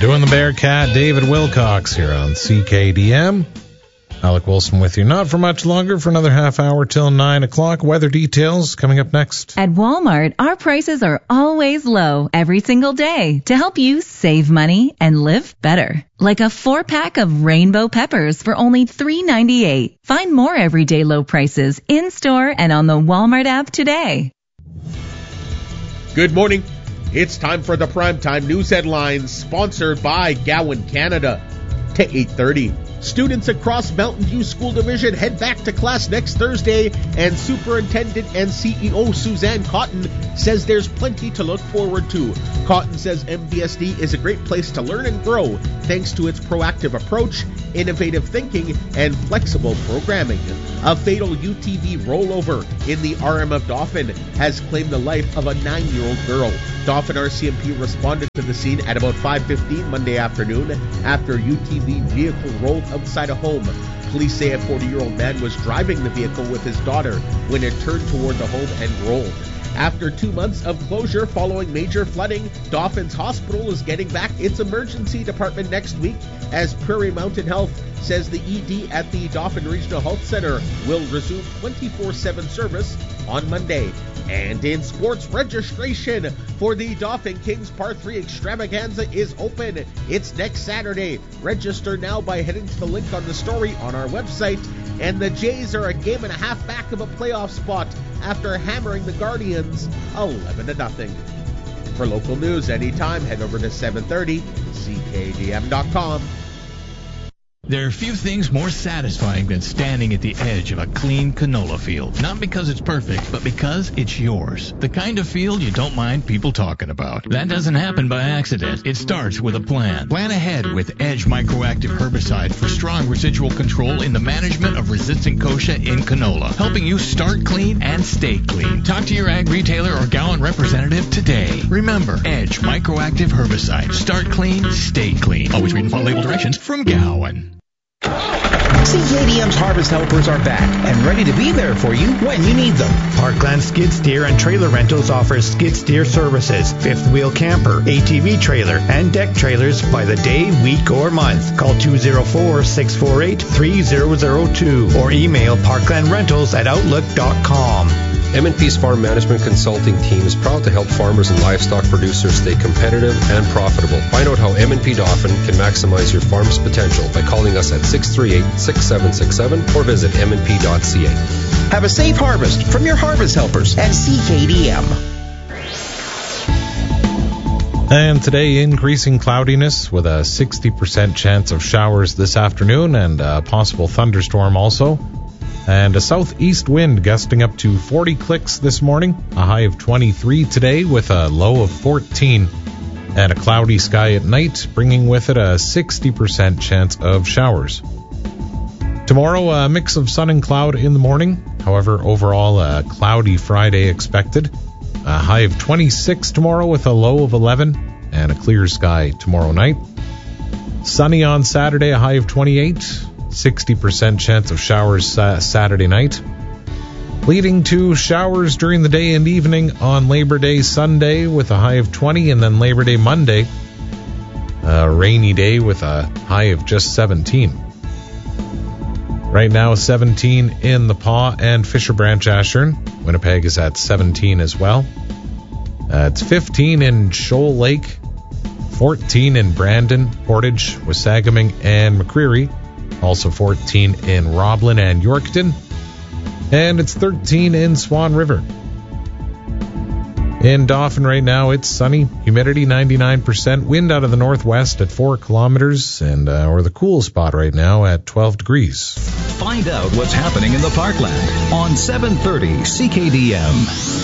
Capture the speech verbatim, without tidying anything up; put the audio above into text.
Doing the Bearcat, David Wilcox here on C K D M. Alec Wilson with you. Not for much longer, for another half hour till nine o'clock. Weather details coming up next. At Walmart, our prices are always low every single day to help you save money and live better. Like a four-pack of rainbow peppers for only three ninety-eight. Find more everyday low prices in-store and on the Walmart app today. Good morning. It's time for the Primetime News Headlines, sponsored by Gowan Canada. To eight thirty. Students across Mountain View School Division head back to class next Thursday, and Superintendent and C E O Suzanne Cotton says there's plenty to look forward to. Cotton says M V S D is a great place to learn and grow thanks to its proactive approach, innovative thinking, and flexible programming. A fatal U T V rollover in the R M of Dauphin has claimed the life of a nine-year-old girl. Dauphin R C M P responded to the scene at about five fifteen Monday afternoon after a U T V vehicle rolled outside a home. Police say a forty-year-old man was driving the vehicle with his daughter when it turned toward the home and rolled. After two months of closure following major flooding, Dauphin's Hospital is getting back its emergency department next week, as Prairie Mountain Health says the E D at the Dauphin Regional Health Center will resume twenty-four seven service on Monday. And in sports, registration for the Dauphin Kings Par three Extravaganza is open. It's next Saturday. Register now by heading to the link on the story on our website. And the Jays are a game and a half back of a playoff spot after hammering the Guardians eleven to nothing. For local news anytime, head over to seven thirty C K D M dot com. There are few things more satisfying than standing at the edge of a clean canola field. Not because it's perfect, but because it's yours. The kind of field you don't mind people talking about. That doesn't happen by accident. It starts with a plan. Plan ahead with Edge Microactive Herbicide for strong residual control in the management of resistant kochia in canola, helping you start clean and stay clean. Talk to your ag retailer or Gowan representative today. Remember, Edge Microactive Herbicide. Start clean, stay clean. Always read and follow label directions from Gowan. C K D M's Harvest Helpers are back and ready to be there for you when you need them. Parkland Skid Steer and Trailer Rentals offers skid steer services, fifth wheel camper, A T V trailer, and deck trailers by the day, week, or month. Call two oh four, six four eight, three oh oh two or email parklandrentals at outlook dot com. M and P's Farm Management Consulting team is proud to help farmers and livestock producers stay competitive and profitable. Find out how M and P Dauphin can maximize your farm's potential by calling us at six three eight, six seven six seven or visit m n p dot c a. Have a safe harvest from your Harvest Helpers at C K D M. And today, increasing cloudiness with a sixty percent chance of showers this afternoon and a possible thunderstorm also. And a southeast wind gusting up to forty clicks this morning, a high of twenty-three today with a low of fourteen. And a cloudy sky at night, bringing with it a sixty percent chance of showers. Tomorrow, a mix of sun and cloud in the morning. However, overall, a cloudy Friday expected. A high of twenty-six tomorrow with a low of eleven. And a clear sky tomorrow night. Sunny on Saturday, a high of twenty-eight. sixty percent chance of showers uh, Saturday night, leading to showers during the day and evening on Labor Day Sunday with a high of twenty, and then Labor Day Monday, a rainy day with a high of just seventeen. Right now, seventeen in the Paw and Fisher Branch Ashern. Winnipeg is at seventeen as well. Uh, it's fifteen in Shoal Lake, fourteen in Brandon, Portage, Wasagaming, and McCreary. Also fourteen in Roblin and Yorkton. And it's thirteen in Swan River. In Dauphin right now, it's sunny. Humidity ninety-nine percent. Wind out of the northwest at four kilometers. And uh, or the cool spot right now at twelve degrees. Find out what's happening in the Parkland on seven thirty C K D M.